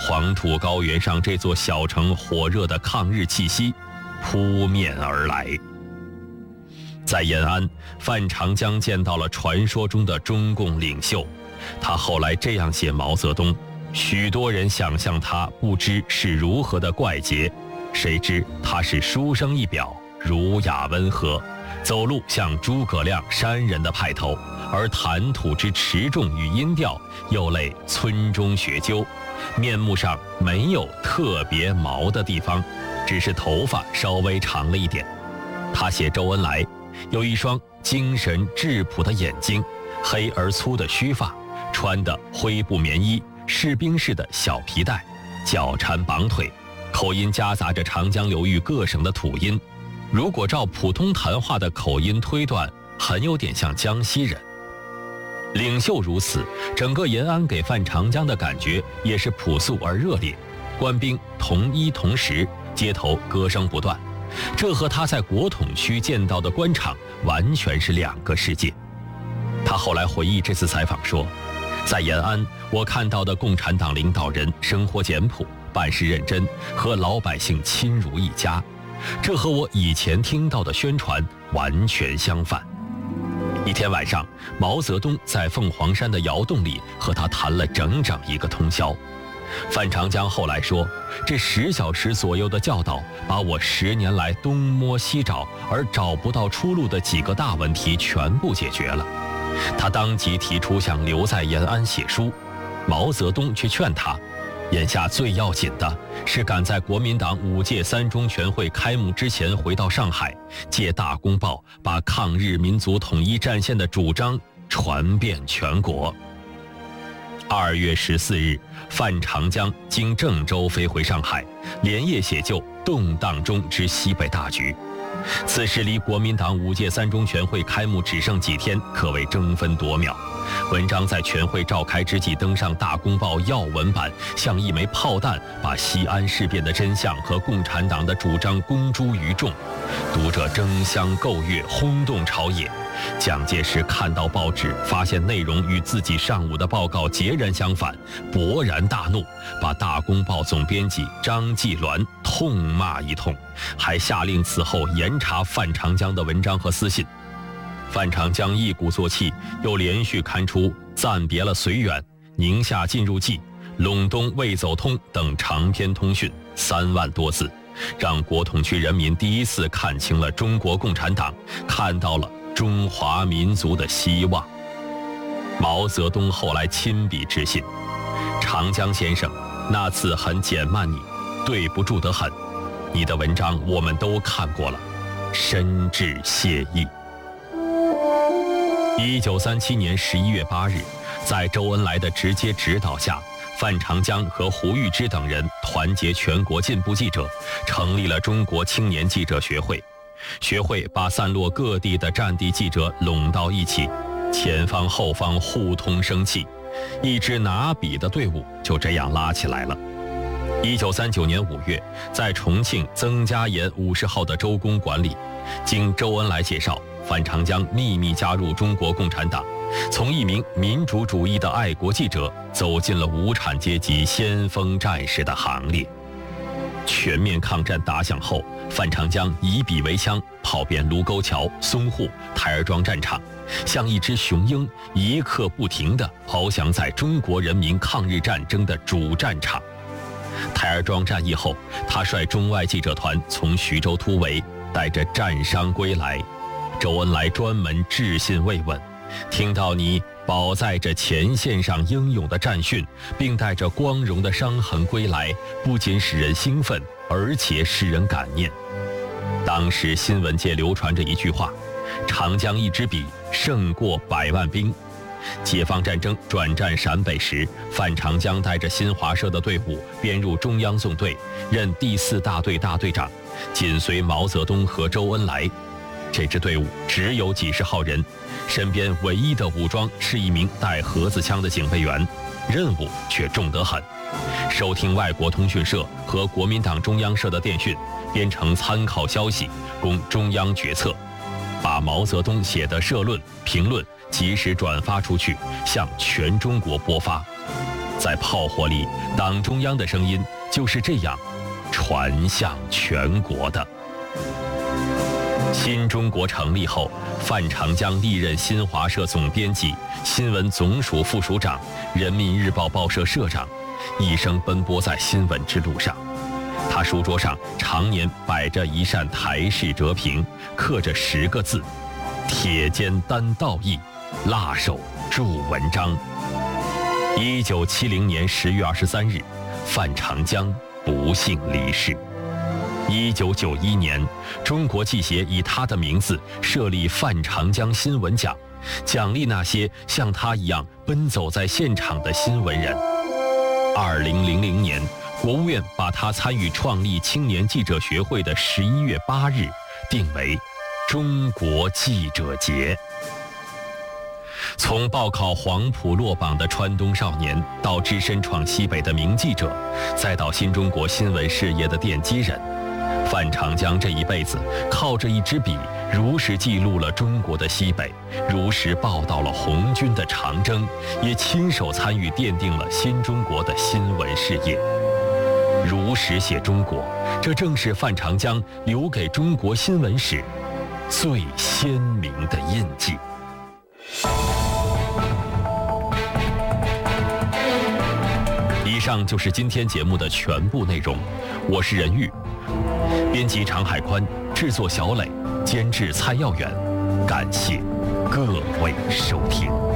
黄土高原上这座小城火热的抗日气息扑面而来。在延安，范长江见到了传说中的中共领袖，他后来这样写毛泽东：许多人想象他不知是如何的怪杰，谁知他是书生一表，儒雅温和，走路像诸葛亮山人的派头，而谈吐之持重与音调又类村中学究，面目上没有特别毛的地方，只是头发稍微长了一点。他写周恩来有一双精神质朴的眼睛，黑而粗的须发，穿的灰布棉衣，士兵式的小皮带，脚缠绑腿，口音夹杂着长江流域各省的土音，如果照普通谈话的口音推断，很有点像江西人。领袖如此，整个延安给范长江的感觉也是朴素而热烈，官兵同衣同食，街头歌声不断，这和他在国统区见到的官场完全是两个世界。他后来回忆这次采访说，在延安我看到的共产党领导人生活简朴，办事认真，和老百姓亲如一家，这和我以前听到的宣传完全相反。一天晚上，毛泽东在凤凰山的窑洞里和他谈了整整一个通宵。范长江后来说，这10小时左右的教导，把我10年来东摸西找而找不到出路的几个大问题全部解决了。他当即提出想留在延安写书，毛泽东却劝他，眼下最要紧的是赶在国民党5届3中全会开幕之前回到上海，借《大公报》把抗日民族统一战线的主张传遍全国。2月14日，范长江经郑州飞回上海，连夜写就动荡中之西北大局。此时离国民党5届3中全会开幕只剩几天，可谓争分夺秒。文章在全会召开之际登上《大公报》要闻版，像一枚炮弹，把西安事变的真相和共产党的主张公诸于众，读者争相购阅，轰动朝野。蒋介石看到报纸，发现内容与自己上午的报告截然相反，勃然大怒，把《大公报》总编辑张继鸾痛骂一通，还下令此后严查范长江的文章和私信。范长江一鼓作气，又连续刊出暂别了绥远、宁夏进入记、陇东未走通等长篇通讯3万多字，让国统区人民第一次看清了中国共产党，看到了中华民族的希望。毛泽东后来亲笔致信：长江先生，那次很减慢你，对不住得很，你的文章我们都看过了，深致谢意。1937年11月8日，在周恩来的直接指导下，范长江和胡玉芝等人团结全国进步记者，成立了中国青年记者学会。学会把散落各地的战地记者拢到一起，前方后方互通生气，一支拿笔的队伍就这样拉起来了。1939年5月，在重庆曾家岩50号的周公馆里，经周恩来介绍，范长江秘密加入中国共产党，从一名民主主义的爱国记者走进了无产阶级先锋战士的行列。全面抗战打响后，范长江以笔为枪，跑遍卢沟桥、淞沪、台儿庄战场，像一只雄鹰，一刻不停地翱翔在中国人民抗日战争的主战场。台儿庄战役后，他率中外记者团从徐州突围，带着战伤归来。周恩来专门致信慰问，听到你饱载着前线上英勇的战训，并带着光荣的伤痕归来，不仅使人兴奋，而且使人感念。当时新闻界流传着一句话：长江一支笔胜过100万兵。解放战争转战陕北时，范长江带着新华社的队伍编入中央纵队，任第4大队大队长，紧随毛泽东和周恩来。这支队伍只有几十号人，身边唯一的武装是一名带盒子枪的警卫员，任务却重得很。收听外国通讯社和国民党中央社的电讯，编成参考消息，供中央决策，把毛泽东写的社论、评论及时转发出去，向全中国播发。 在炮火里，党中央的声音就是这样传向全国的。新中国成立后，范长江历任新华社总编辑、新闻总署副署长、人民日报报社社长，一生奔波在新闻之路上。他书桌上常年摆着一扇台式折屏，刻着10个字：铁肩担道义，辣手著文章。1970年10月23日，范长江不幸离世。1991年，中国记协以他的名字设立范长江新闻奖，奖励那些像他一样奔走在现场的新闻人。2000年，国务院把他参与创立青年记者学会的11月8日定为中国记者节。从报考黄埔落榜的川东少年，到只身闯西北的名记者，再到新中国新闻事业的奠基人，范长江这一辈子靠着一支笔，如实记录了中国的西北，如实报道了红军的长征，也亲手参与奠定了新中国的新闻事业。如实写中国，这正是范长江留给中国新闻史最鲜明的印记。以上就是今天节目的全部内容，我是任玉，编辑常海宽，制作小磊，监制蔡耀远，感谢各位收听。